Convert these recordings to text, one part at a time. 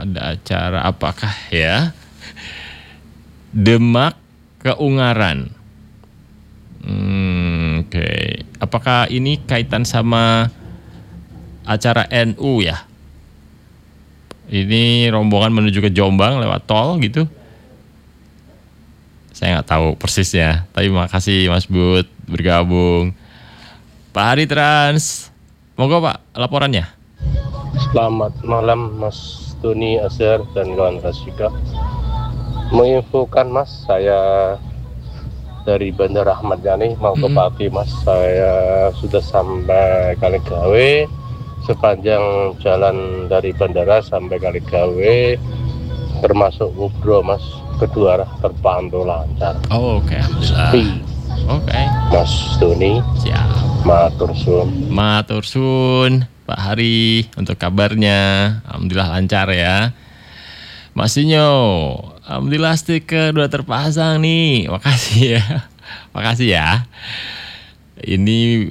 ada acara apakah ya? Demak ke Ungaran. Oke. Apakah ini kaitan sama acara NU ya? Ini rombongan menuju ke Jombang lewat tol gitu? Saya nggak tahu persisnya. Tapi makasih Mas Bud bergabung. Pak Hari Trans, monggo Pak laporannya. Selamat malam Mas Doni, Azhar, dan kawan Rasika. Menginfokan Mas, saya dari Bandara Ahmad Yani mau ke Pati Mas. Saya sudah sampai Kaligawe. Sepanjang jalan dari bandara sampai Kaligawe termasuk Ubro Mas, kedua arah terpantau lancar. Oh, oke. Oke. Mas Doni, siap. Matur suwun Pak Hari untuk kabarnya. Alhamdulillah lancar ya. Mas Sinyo, alhamdulillah stiker udah terpasang nih. Makasih ya. Makasih ya. Ini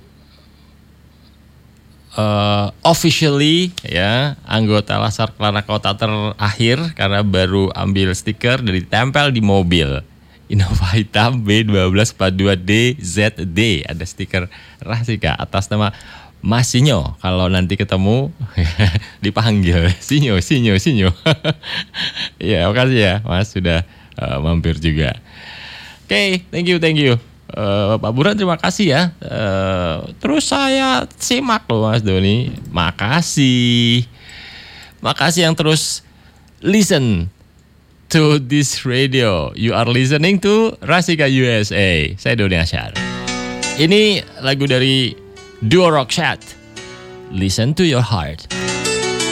officially ya anggota Laskar Kelana Kota terakhir karena baru ambil stiker dari tempel di mobil. Innova hitam B1242DZD, ada stiker Rasika atas nama Mas Sinyo. Kalau nanti ketemu dipanggil Sinyo. Ya, makasih ya Mas sudah mampir juga. Oke, thank you. Pak Buran terima kasih ya. Terus saya simak loh Mas Doni. Makasih yang terus listen to this radio. You are listening to Rasika USA. Saya Doni Asyar. Ini lagu dari Duo Rock Chat. Listen to your heart.